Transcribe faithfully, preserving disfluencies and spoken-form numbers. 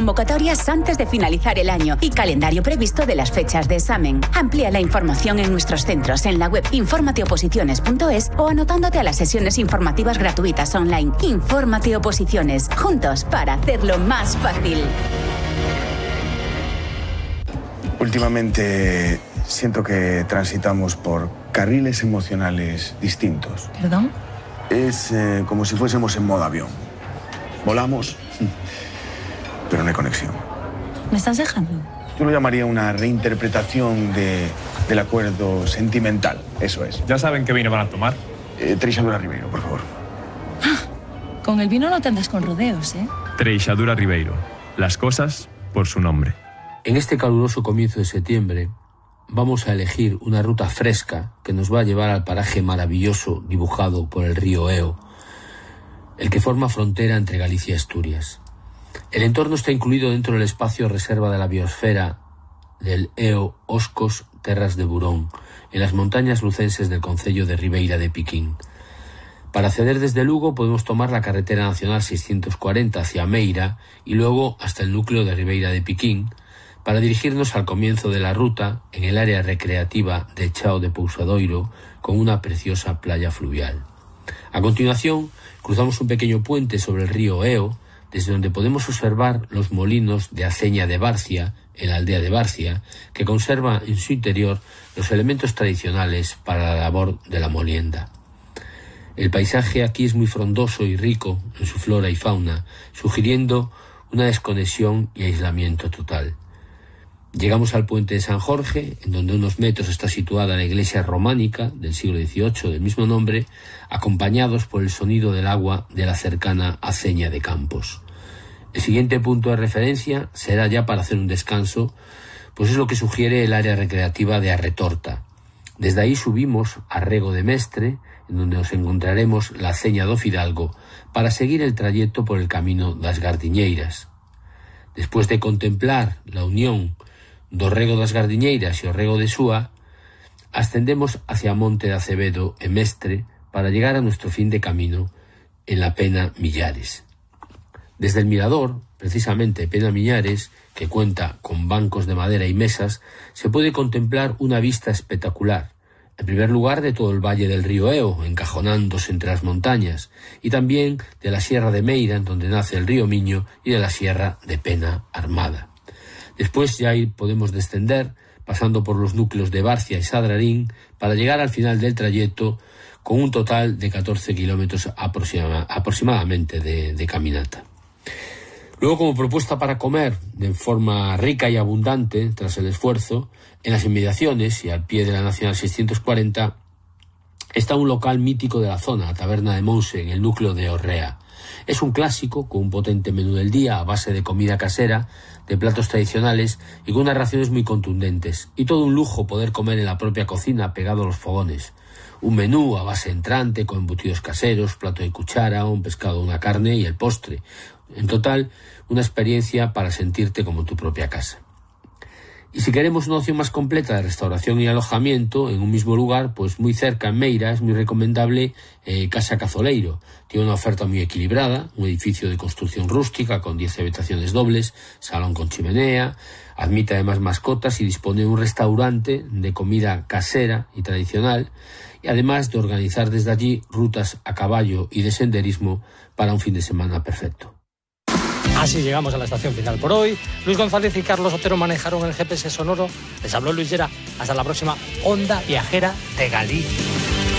convocatorias antes de finalizar el año y calendario previsto de las fechas de examen. Amplía la información en nuestros centros en la web infórmate oposiciones punto es o anotándote a las sesiones informativas gratuitas online. Infórmate Oposiciones, juntos para hacerlo más fácil. Últimamente siento que transitamos por carriles emocionales distintos. ¿Perdón? Es eh, como si fuésemos en modo avión. Volamos, pero no hay conexión. ¿Me estás dejando? Yo lo llamaría una reinterpretación de, del acuerdo sentimental, eso es. ¿Ya saben qué vino van a tomar? Eh, Treixadura Ribeiro, por favor. Ah, con el vino no te andas con rodeos, ¿eh? Treixadura Ribeiro. Las cosas por su nombre. En este caluroso comienzo de septiembre vamos a elegir una ruta fresca que nos va a llevar al paraje maravilloso dibujado por el río Eo, el que forma frontera entre Galicia y Asturias. El entorno está incluido dentro del espacio reserva de la biosfera del Eo Oscos Terras de Burón, en las montañas lucenses del concello de Ribeira de Piquín. Para acceder desde Lugo podemos tomar la carretera nacional seiscientos cuarenta hacia Meira y luego hasta el núcleo de Ribeira de Piquín, para dirigirnos al comienzo de la ruta en el área recreativa de Chao de Pousadoiro, con una preciosa playa fluvial. A continuación, cruzamos un pequeño puente sobre el río Eo, desde donde podemos observar los molinos de aceña de Barcia, en la aldea de Barcia, que conserva en su interior los elementos tradicionales para la labor de la molienda. El paisaje aquí es muy frondoso y rico en su flora y fauna, sugiriendo una desconexión y aislamiento total. Llegamos al puente de San Jorge, en donde a unos metros está situada la iglesia románica del siglo dieciocho del mismo nombre, acompañados por el sonido del agua de la cercana Aceña de Campos. El siguiente punto de referencia será ya para hacer un descanso, pues es lo que sugiere el área recreativa de Arretorta. Desde ahí subimos a Rego de Mestre, en donde nos encontraremos la Aceña do Fidalgo, para seguir el trayecto por el camino das Gardiñeiras. Después de contemplar la unión do Rego das Gardiñeiras e o Rego de Súa, ascendemos hacia Monte de Acevedo e Mestre para llegar a nuestro fin de camino en la Pena Millares. Desde el mirador, precisamente Pena Millares, que cuenta con bancos de madera y mesas, se puede contemplar una vista espectacular. En primer lugar, de todo el valle del río Eo, encajonándose entre las montañas, y también de la Sierra de Meira, en donde nace el río Miño, y de la Sierra de Pena Armada. Después ya ahí podemos descender, pasando por los núcleos de Barcia y Sadrarín, para llegar al final del trayecto con un total de catorce kilómetros aproxima, aproximadamente de, de caminata. Luego, como propuesta para comer de forma rica y abundante, tras el esfuerzo, en las inmediaciones y al pie de la Nacional seiscientos cuarenta, está un local mítico de la zona, la Taberna de Monse, en el núcleo de Orrea. Es un clásico con un potente menú del día a base de comida casera, de platos tradicionales y con unas raciones muy contundentes. Y todo un lujo poder comer en la propia cocina pegado a los fogones. Un menú a base entrante con embutidos caseros, plato de cuchara, un pescado, una carne y el postre. En total, una experiencia para sentirte como en tu propia casa. Y si queremos una opción más completa de restauración y alojamiento en un mismo lugar, pues muy cerca en Meira es muy recomendable eh, Casa Cazoleiro. Tiene una oferta muy equilibrada, un edificio de construcción rústica con diez habitaciones dobles, salón con chimenea, admite además mascotas y dispone de un restaurante de comida casera y tradicional, y además de organizar desde allí rutas a caballo y de senderismo para un fin de semana perfecto. Así llegamos a la estación final por hoy. Luis González y Carlos Otero manejaron el G P S sonoro. Les habló Luis Llera. Hasta la próxima Onda Viajera de Galicia.